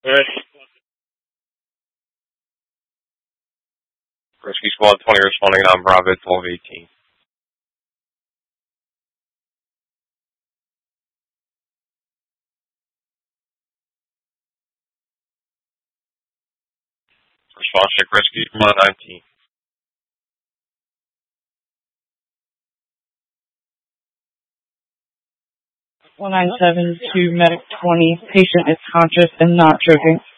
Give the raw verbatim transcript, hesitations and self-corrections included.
Alright. Rescue Squad twenty responding on Bravo twelve eighteen. Response check Rescue Squad nineteen. one nine seven to Medic twenty. Patient is conscious and not choking.